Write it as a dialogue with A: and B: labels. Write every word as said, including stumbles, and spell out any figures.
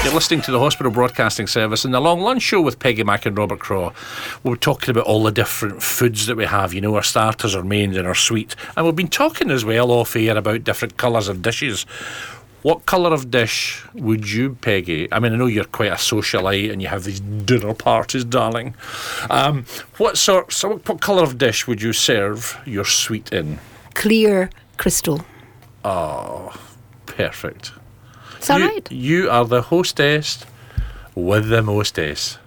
A: You're listening to the Hospital Broadcasting Service and the Long Lunch Show with Peggy Mack and Robert Craw. We're talking about all the different foods that we have, you know, our starters, our mains and our sweet. And we've been talking as well off air about different colours of dishes. What colour of dish would you, Peggy? I mean, I know you're quite a socialite and you have these dinner parties, darling. Um, what sort, so what colour of dish would you serve your sweet in?
B: Clear crystal.
A: Oh, perfect.
B: Is that
A: you,
B: right?
A: You are the hostess with the mostess.